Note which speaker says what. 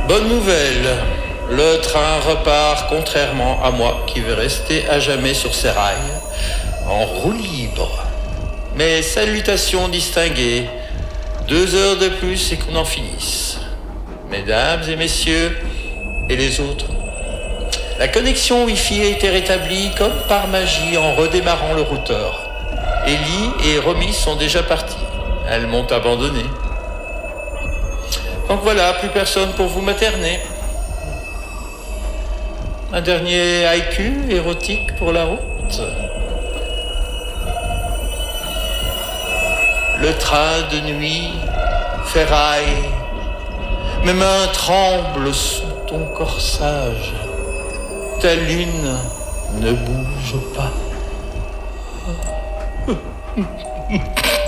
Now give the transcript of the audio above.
Speaker 1: Bonne nouvelle, le train repart contrairement à moi qui vais rester à jamais sur ces rails, en roue libre. Mes salutations distinguées, 2 heures de plus et qu'on en finisse. Mesdames et messieurs, et les autres, la connexion Wi-Fi a été rétablie comme par magie en redémarrant le routeur. Ellie et Romy sont déjà partis. Elles m'ont abandonné. Donc voilà, plus personne pour vous materner. Un dernier haïku érotique pour la route. Le train de nuit ferraille, mes mains tremblent sous ton corsage. Ta lune ne bouge pas.